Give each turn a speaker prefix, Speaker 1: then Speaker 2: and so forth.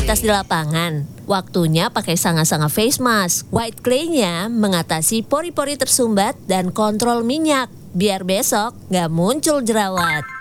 Speaker 1: aktivitas di lapangan. Waktunya pakai sanga-sanga face mask. White clay-nya mengatasi pori-pori tersumbat dan kontrol minyak. Biar besok nggak muncul jerawat.